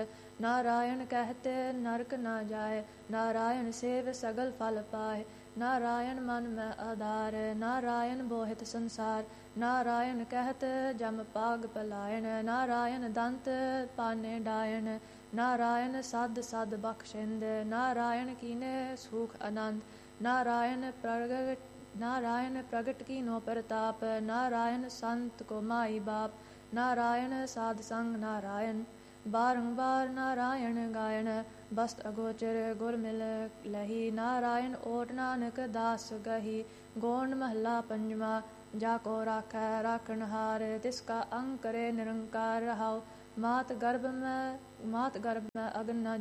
नारायण कहते नरक न जाए, नारायण सेव सगल फल पाए। नारायण मन में आधार, नारायण बोहित संसार। नारायण कहत जम पाग पलायन, नारायण दंत पाने डायन। नारायण सद सद बख्शिंद, नारायण कीने सुख आनंद। नारायण प्रगट कीनो प्रताप, नारायण संत को माई बाप। नारायण साध संग नारायण, बारंबार नारायण गायन। बस्त अगोचर गुर मिल लही, नारायण ओट नानक दास गही। गोण महला पंजवा, जाको राखै राखनहार, तिसका अंग करे निरंकार रहाओ। मात गर्भ में अग्न न